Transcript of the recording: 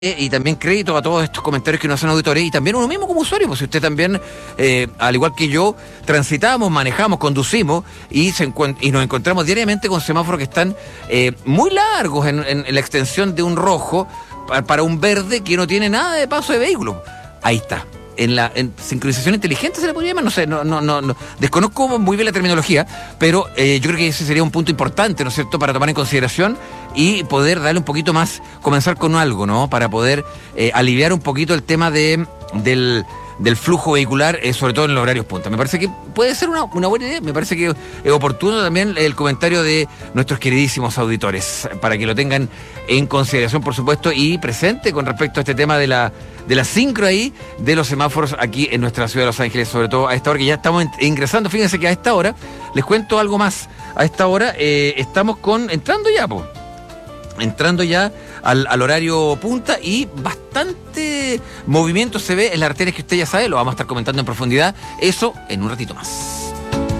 Y también crédito a todos estos comentarios que nos hacen auditores y también uno mismo como usuario, pues si usted también, al igual que yo, transitamos, manejamos, conducimos y nos encontramos diariamente con semáforos que están muy largos en la extensión de un rojo para un verde que no tiene nada de paso de vehículo. Ahí está. En sincronización inteligente se le podría llamar, no sé, no desconozco muy bien la terminología, pero yo creo que ese sería un punto importante, ¿no es cierto?, para tomar en consideración y poder darle un poquito más, comenzar con algo, ¿no?, para poder aliviar un poquito el tema del flujo vehicular, sobre todo en los horarios punta. Me parece que puede ser una buena idea, me parece que es oportuno también el comentario de nuestros queridísimos auditores, para que lo tengan en consideración, por supuesto, y presente con respecto a este tema de la sincro ahí, de los semáforos aquí en nuestra ciudad de Los Ángeles, sobre todo a esta hora que ya estamos ingresando. Fíjense que a esta hora, les cuento algo más, a esta hora estamos entrando ya al horario punta y bastante movimiento se ve en las arterias que usted ya sabe, lo vamos a estar comentando en profundidad, eso en un ratito más.